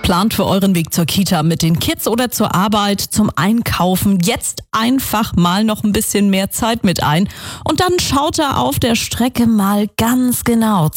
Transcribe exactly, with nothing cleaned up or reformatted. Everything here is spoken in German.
Plant für euren Weg zur Kita mit den Kids oder zur Arbeit, zum Einkaufen jetzt einfach mal noch ein bisschen mehr Zeit mit ein. Und dann schaut er auf der Strecke mal ganz genau.